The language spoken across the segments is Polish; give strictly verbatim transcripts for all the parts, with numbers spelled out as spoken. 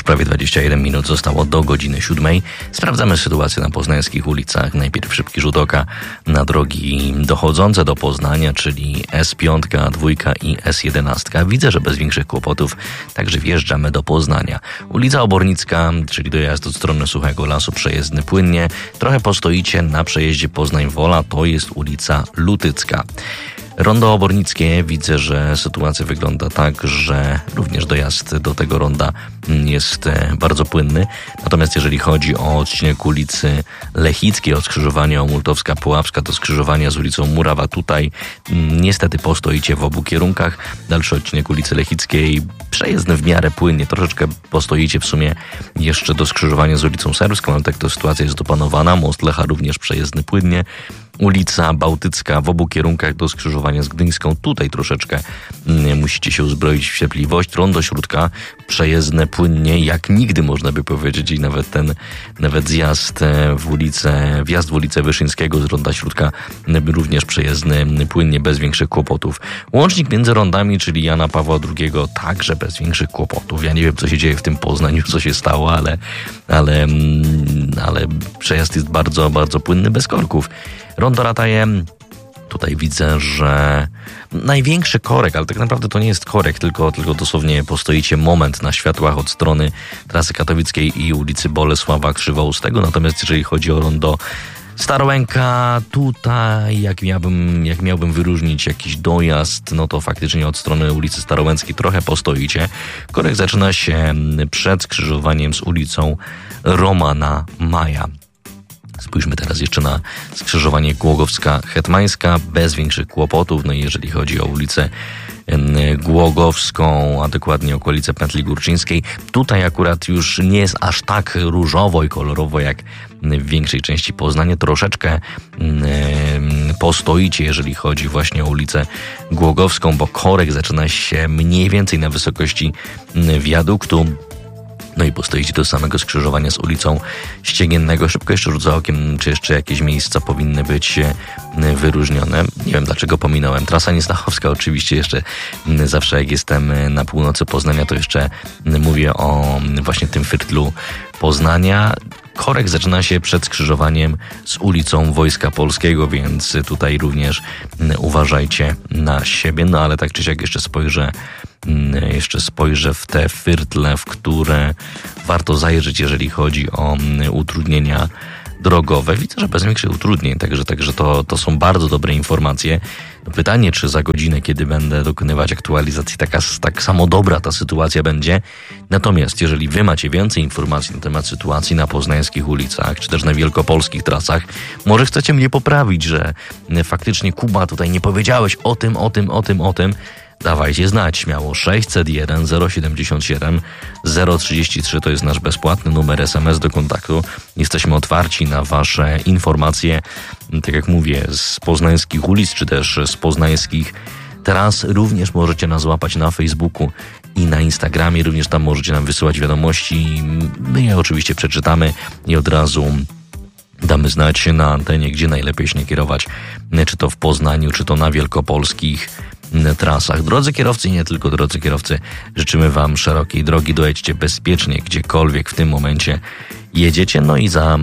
Już prawie dwadzieścia jeden minut zostało do godziny siódmej. Sprawdzamy sytuację na poznańskich ulicach. Najpierw szybki rzut oka na drogi dochodzące do Poznania, czyli S pięć, dwa i S jedenaście. Widzę, że bez większych kłopotów także wjeżdżamy do Poznania. Ulica Obornicka, czyli dojazd od strony Suchego Lasu, przejezdny płynnie. Trochę postoicie na przejeździe Poznań-Wola, to jest ulica Lutycka. Rondo Obornickie, widzę, że sytuacja wygląda tak, że również dojazd do tego ronda jest bardzo płynny. Natomiast jeżeli chodzi o odcinek ulicy Lechickiej, od skrzyżowania Omultowska-Pułapska do skrzyżowania z ulicą Murawa, tutaj niestety postoicie w obu kierunkach. Dalszy odcinek ulicy Lechickiej, przejezdny w miarę płynnie, troszeczkę postoicie w sumie jeszcze do skrzyżowania z ulicą Serbską, ale tak to sytuacja jest opanowana. Most Lecha również przejezdny płynnie. Ulica Bałtycka w obu kierunkach do skrzyżowania z Gdyńską. Tutaj troszeczkę mm, musicie się uzbroić w cierpliwość. Rondo Śródka przejezdne płynnie, jak nigdy można by powiedzieć, i nawet ten, nawet zjazd w ulicę, wjazd w ulicę Wyszyńskiego z Ronda Śródka również przejezdny płynnie, bez większych kłopotów. Łącznik między rondami, czyli Jana Pawła drugiego, także bez większych kłopotów. Ja nie wiem, co się dzieje w tym Poznaniu, co się stało, ale, ale, ale przejazd jest bardzo, bardzo płynny, bez korków. Rondo Rataje, tutaj widzę, że największy korek, ale tak naprawdę to nie jest korek, tylko, tylko dosłownie postoicie moment na światłach od strony trasy katowickiej i ulicy Bolesława Krzywoustego. Natomiast jeżeli chodzi o rondo Starołęka, tutaj jak miałbym, jak miałbym wyróżnić jakiś dojazd, no to faktycznie od strony ulicy Starołęckiej trochę postoicie. Korek zaczyna się przed skrzyżowaniem z ulicą Romana Maja. Spójrzmy teraz jeszcze na skrzyżowanie Głogowska-Hetmańska, bez większych kłopotów. No i jeżeli chodzi o ulicę Głogowską, a dokładnie okolicę Pętli Górczyńskiej, tutaj akurat już nie jest aż tak różowo i kolorowo jak w większej części Poznania. Troszeczkę postoicie, jeżeli chodzi właśnie o ulicę Głogowską, bo korek zaczyna się mniej więcej na wysokości wiaduktu. No i postoicie do samego skrzyżowania z ulicą Ściegiennego. Szybko jeszcze rzucę okiem, czy jeszcze jakieś miejsca powinny być wyróżnione. Nie wiem, dlaczego pominąłem. Trasa Nieznachowska oczywiście jeszcze zawsze, jak jestem na północy Poznania, to jeszcze mówię o właśnie tym firtlu Poznania. Korek zaczyna się przed skrzyżowaniem z ulicą Wojska Polskiego, więc tutaj również uważajcie na siebie. No ale tak czy siak jeszcze spojrzę Jeszcze spojrzę w te firtle, w które warto zajrzeć, jeżeli chodzi o utrudnienia drogowe. Widzę, że bez większych utrudnień, także, także to, to są bardzo dobre informacje. Pytanie, czy za godzinę, kiedy będę dokonywać aktualizacji, taka, tak samo dobra ta sytuacja będzie. Natomiast jeżeli wy macie więcej informacji na temat sytuacji na poznańskich ulicach, czy też na wielkopolskich trasach, może chcecie mnie poprawić, że faktycznie Kuba, tutaj nie powiedziałeś o tym, o tym, o tym, o tym, dawajcie znać śmiało. sześćset jeden zero siedemdziesiąt siedem zero trzydzieści trzy to jest nasz bezpłatny numer S M S do kontaktu. Jesteśmy otwarci na wasze informacje, tak jak mówię, z poznańskich ulic, czy też z poznańskich tras. Również możecie nas złapać na Facebooku i na Instagramie. Również tam możecie nam wysyłać wiadomości. My je oczywiście przeczytamy i od razu damy znać na antenie, gdzie najlepiej się nie kierować, czy to w Poznaniu, czy to na wielkopolskich trasach. Drodzy kierowcy i nie tylko drodzy kierowcy, życzymy wam szerokiej drogi, dojedźcie bezpiecznie gdziekolwiek w tym momencie jedziecie. No i za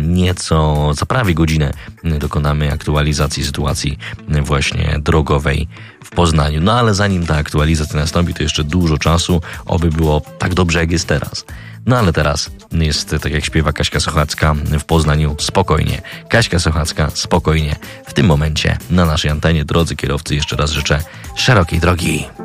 nieco, za prawie godzinę dokonamy aktualizacji sytuacji właśnie drogowej w Poznaniu. No ale zanim ta aktualizacja nastąpi, to jeszcze dużo czasu, oby było tak dobrze, jak jest teraz. No ale teraz jest, tak jak śpiewa Kaśka Sochacka, w Poznaniu spokojnie. Kaśka Sochacka spokojnie. W tym momencie na naszej antenie, drodzy kierowcy, jeszcze raz życzę szerokiej drogi.